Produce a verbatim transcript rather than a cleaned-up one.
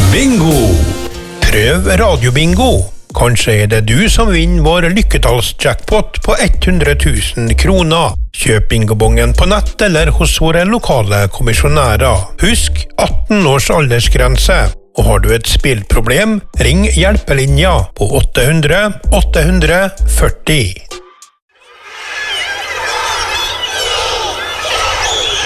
Bingo! Prøv radiobingo. Kanskje er det du som vinner vår lykketallsjackpot på hundre tusen kroner. Kjøp bingobongen på nett eller hos våre lokale kommisjonærer. Husk atten års aldersgrense. Og har du et spillproblem, ring hjelpelinja på åtte hundre åtte hundre førti.